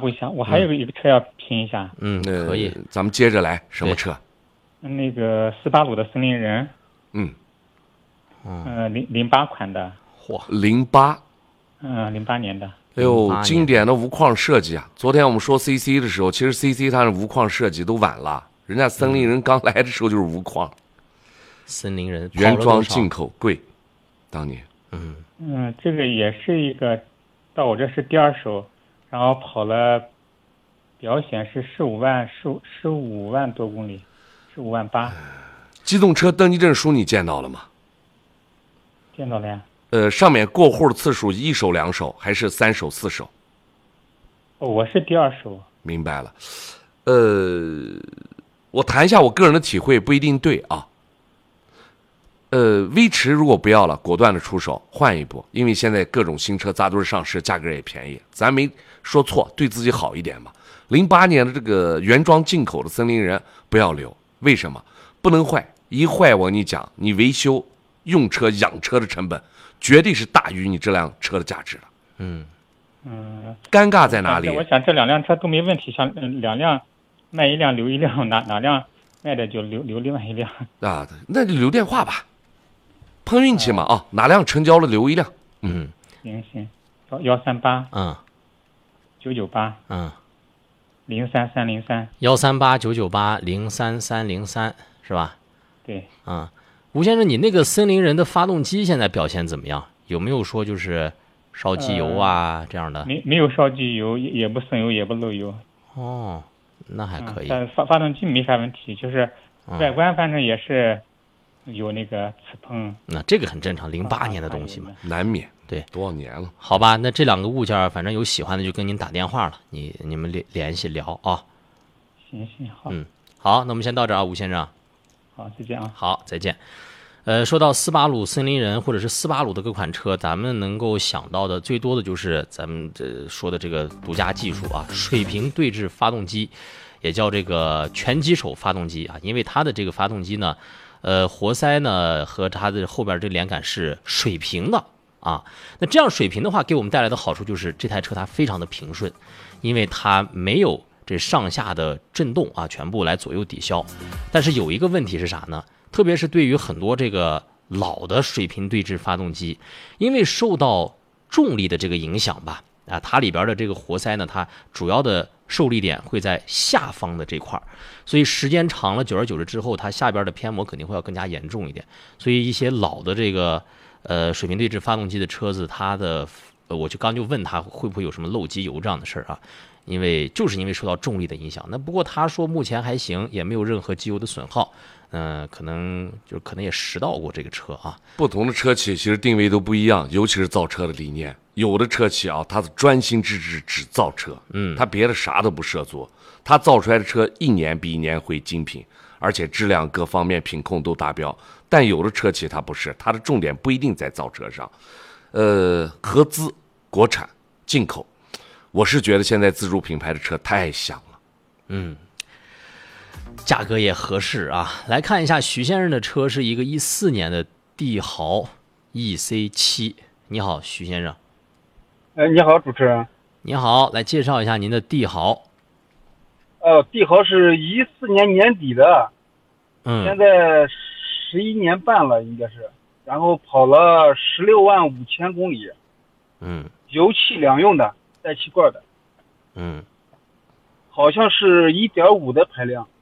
布一下，我还有一个车要评一下。 可以， 咱们接着来，什么车？ 那个斯巴鲁的森林人。08款的。 嚯 ，08。 08年的。 哎呦，经典的无框设计啊！昨天我们说 CC 的时候，其实 CC 它的无框设计都晚了，人家森林人刚来的时候就是无框。 森林人原装进口贵，当年。 这个也是一个，到我这是第二手，然后跑了，表显是15万多公里，15万8。 机动车登记证书你见到了吗？ 见到了呀。 上面过户的次数1手2手还是3手4手？ 我是第二手。 明白了。我谈一下我个人的体会，不一定对啊。威驰如果不要了，果断的出手换一部，因为现在各种新车扎堆上市，价格也便宜，咱没说错，对自己好一点嘛。08年的这个原装进口的森林人不要留，为什么？不能坏，一坏我跟你讲，你维修、用车、养车的成本绝对是大于你这辆车的价值的。尴尬在哪里？ 我想这2辆车都没问题，像2辆卖1辆留1辆，哪辆卖的就留另外1辆啊？那就留电话吧，碰运气嘛啊！哪辆成交了留1辆。 行，13899803303 138 998 03303是吧？ 对。 吴先生，你那个森林人的发动机现在表现怎么样？有没有说就是烧机油啊这样的？ 没有烧机油，也不渗油，也不漏油。 哦，那还可以。 但发动机没啥问题，就是外观反正也是有那个齿碰。 那这个很正常，08年的东西嘛， 难免。 对， 多少年了？ 好吧，那这2个物件，反正有喜欢的就跟您打电话了，你们联系聊啊。 行，好。 好，那我们先到这儿啊，吴先生。 好，再见啊。 好，再见。说到斯巴鲁森林人或者是斯巴鲁的各款车，咱们能够想到的最多的就是咱们说的这个独家技术啊，水平对置发动机，也叫这个全击手发动机啊，因为它的这个发动机呢，活塞呢和它的后边这连杆是水平的啊。那这样水平的话，给我们带来的好处就是这台车它非常的平顺，因为它没有这上下的震动啊，全部来左右抵消。但是有一个问题是啥呢？特别是对于很多这个老的水平对置发动机，因为受到重力的这个影响吧，它里边的这个活塞呢，它主要的受力点会在下方的这块，所以时间长了，久而久之之后，它下边的偏磨肯定会要更加严重一点。所以一些老的这个水平对置发动机的车子，它的我就刚就问他会不会有什么漏机油这样的事儿啊？因为受到重力的影响。那不过他说目前还行，也没有任何机油的损耗。可能也实到过这个车啊。 不同的车企其实定位都不一样，尤其是造车的理念。有的车企啊，它是专心致志只造车，它别的啥都不涉足，它造出来的车一年比一年会精品，而且质量各方面品控都达标。但有的车企它不是，它的重点不一定在造车上，合资、国产、进口，我是觉得现在自主品牌的车太香了。 价格也合适啊。来看一下许先生的车是一个14年的帝豪 EC7。你好，许先生。 你好，主持人。 你好，来介绍一下您的帝豪。 帝豪是14年年底的，现在11年半了应该是，然后跑了16万5千公里，油气两用的，带气罐的，好像是1.5的排量。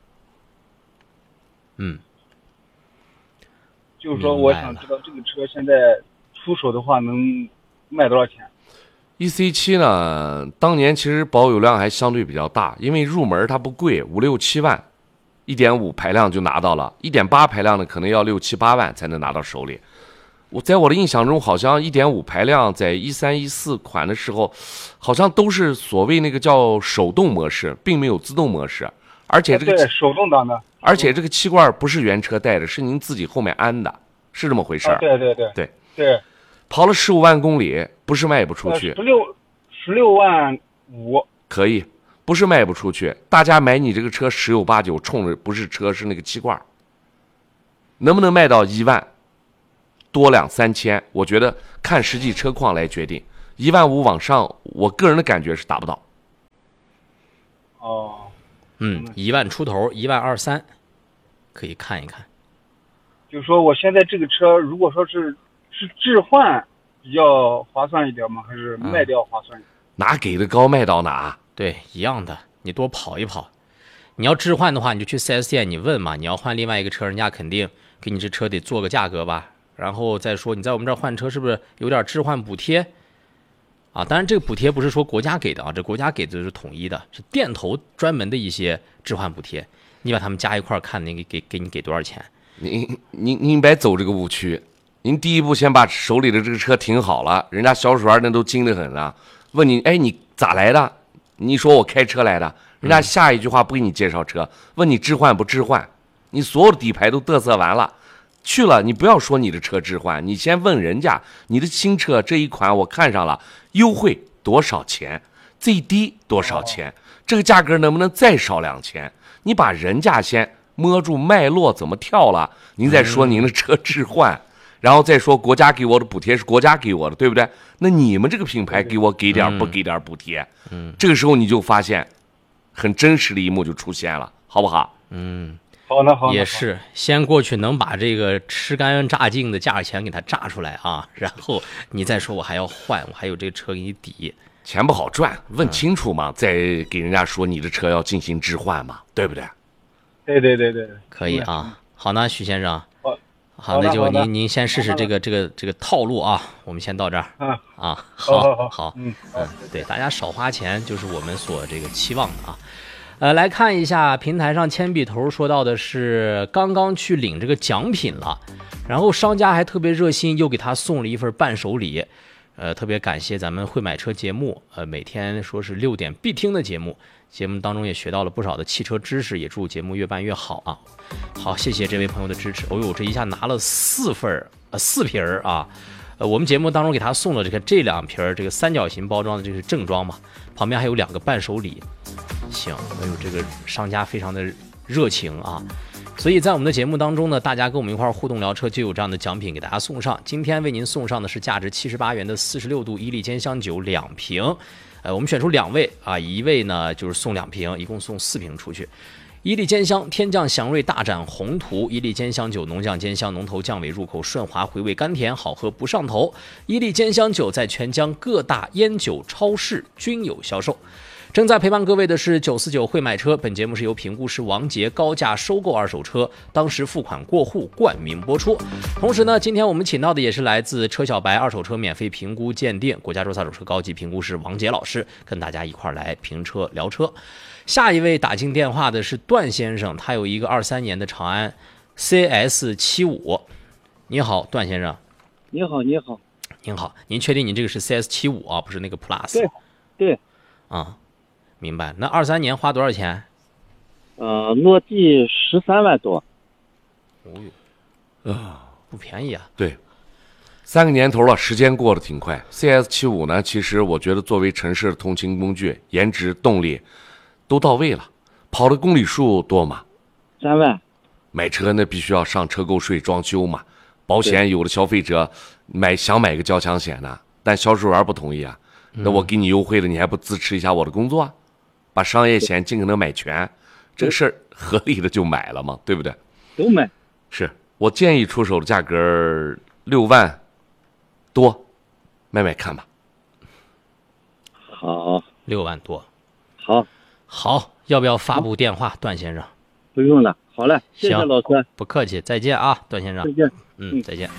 就是说我想知道这个车现在出手的话能卖多少钱。 EC7 呢，当年其实保有量还相对比较大，因为入门它不贵，5、6、7万，1.5排量就拿到了，1.8排量的可能要6、7、8万才能拿到手里。在我的印象中，好像1.5排量在13、14款的时候，好像都是所谓那个叫手动模式，并没有自动模式，而且这个对手动挡的， 而且这个气罐不是原车带的，是您自己后面安的，是这么回事。 对。 跑了15万公里，不是卖不出去。 16万5 可以，不是卖不出去。大家买你这个车十有八九冲着不是车，是那个气罐。能不能卖到1万多2、3千？我觉得看实际车况来决定。1.5万往上，我个人的感觉是达不到。 哦。 1万出头，12300，可以看一看。 就是说我现在这个车，如果说是置换比较划算一点吗？还是卖掉划算一点？ 哪给的高卖到哪？ 对，一样的，你多跑一跑。你要置换的话，你就去 4S 店，你问嘛，你要换另外一个车，人家肯定给你这车得做个价格吧，然后再说你在我们这儿换车是不是有点置换补贴啊？当然这个补贴不是说国家给的啊，这国家给的是统一的，是店头专门的一些置换补贴，你把他们加一块看，你给你给多少钱？ 您别走这个误区。您第一步先把手里的这个车停好了，人家销售员那都精得很啊。问你，哎，你咋来的？你说我开车来的，人家下一句话不给你介绍车，问你置换不置换，你所有的底牌都嘚瑟完了，去了你不要说你的车置换，你先问人家，你的新车这一款我看上了，优惠多少钱，最低多少钱，这个价格能不能再少2000？你把人家先摸住脉络怎么跳了，您再说您的车置换。然后再说国家给我的补贴是国家给我的，对不对？那你们这个品牌给我给点不给点补贴？这个时候你就发现很真实的一幕就出现了，好不好？ 好的。 也是先过去能把这个吃干榨净的价钱给它榨出来啊，然后你再说我还要换，我还有这个车给你抵， 钱不好赚，问清楚嘛，再给人家说你的车要进行置换嘛，对不对？ 对， 可以啊。好呢，许先生。好，那就您先试试这个套路啊，我们先到这儿。好，对，大家少花钱就是我们所这个期望的啊。来看一下平台上铅笔头说到的是刚刚去领这个奖品了，然后商家还特别热心，又给他送了一份伴手礼。特别感谢咱们会买车节目，每天说是6点必听的节目当中也学到了不少的汽车知识，也祝节目越办越好啊！好，谢谢这位朋友的支持。哦呦，这一下拿了4瓶啊！我们节目当中给他送了这2瓶这个3角形包装的，这是正装嘛，旁边还有2个伴手礼。行，哎呦，这个商家非常的热情啊！所以在我们的节目当中呢，大家跟我们一块互动聊车，就有这样的奖品给大家送上。今天为您送上的是价值78元的46度伊利兼香酒2瓶。我们选出2位啊，一位呢就是送2瓶，一共送4瓶出去。伊利兼香天降祥瑞大展宏图，伊利兼香酒浓酱兼香，浓头降尾入口顺滑，回味甘甜，好喝不上头。伊利兼香酒在全江各大烟酒超市均有销售。正在陪伴各位的是949会买车，本节目是由评估师王杰高价收购二手车，当时付款过户冠名播出。同时呢，今天我们请到的也是来自车小白二手车免费评估鉴定国家州二手车高级评估师王杰老师，跟大家一块来评车聊车。下一位打进电话的是段先生，他有一个23年的长安 CS75。你好，段先生。 你好。 您好，您确定您这个是 CS75 啊，不是那个 Plus？ 对。 明白。那23年花多少钱？ 落地13万多。 不便宜啊。 对，3个年头了，时间过得挺快。CS75 呢，其实我觉得作为城市的通勤工具，颜值、动力都到位了。跑的公里数多吗 ？3万。 买车那必须要上车购税、装修嘛。保险有的消费者想买个交强险呢，但销售员不同意啊。那我给你优惠了，你还不支持一下我的工作啊？把商业险尽可能买全，这个事儿合理的就买了嘛，对不对？ 都买。 是我建议出手的价格6万多，买看吧。 好 ，6万多。 好， 要不要发布电话，段先生？ 不用了，好嘞，谢谢老师。 不客气，再见啊，段先生。 再见。 再见。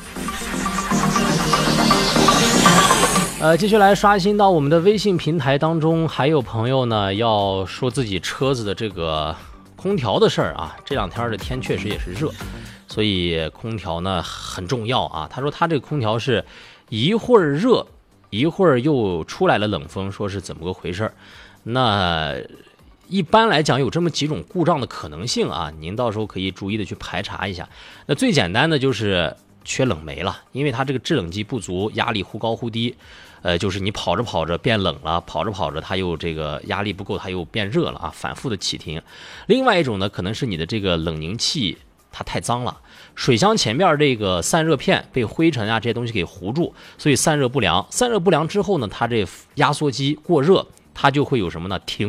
继续来刷新到我们的微信平台当中，还有朋友呢要说自己车子的这个空调的事儿啊。这2天的天确实也是热，所以空调呢很重要啊。他说他这个空调是一会儿热，一会儿又出来了冷风，说是怎么个回事？那一般来讲有这么几种故障的可能性啊，您到时候可以逐一的去排查一下。那最简单的就是缺冷媒了，因为它这个制冷机不足，压力忽高忽低。就是你跑着跑着变冷了，跑着跑着它又这个压力不够，它又变热了啊，反复的启停。另外一种呢，可能是你的这个冷凝器它太脏了，水箱前面这个散热片被灰尘啊这些东西给糊住，所以散热不良。散热不良之后呢，它这压缩机过热，它就会有什么呢？停